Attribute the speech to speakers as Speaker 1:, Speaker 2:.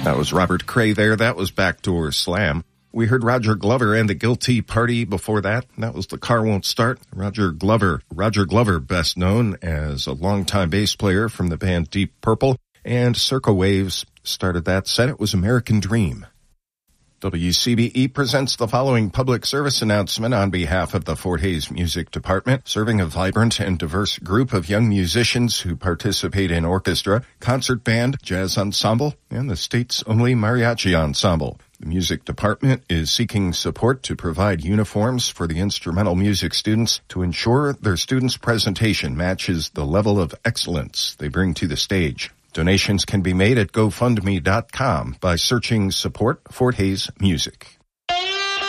Speaker 1: That was Robert Cray there. That was Backdoor Slam. We heard Roger Glover and the Guilty Party before that. That was The Car Won't Start. Roger Glover, best known as a longtime bass player from the band Deep Purple, and Circa Waves started that set. It was American Dream. WCBE presents the following public service announcement on behalf of the Fort Hays Music Department, serving a vibrant and diverse group of young musicians who participate in orchestra, concert band, jazz ensemble, and the state's only mariachi ensemble. The music department is seeking support to provide uniforms for the instrumental music students to ensure their students' presentation matches the level of excellence they bring to the stage. Donations can be made at GoFundMe.com by searching Support Fort Hays Music.